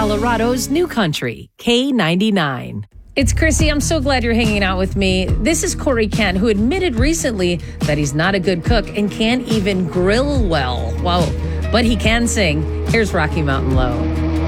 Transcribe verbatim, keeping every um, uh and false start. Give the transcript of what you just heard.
Colorado's new country, K ninety-nine. It's Chrissy. I'm so glad you're hanging out with me. This is Corey Kent, who admitted recently that he's not a good cook and can't even grill well. Whoa, but he can sing. Here's Rocky Mountain Low.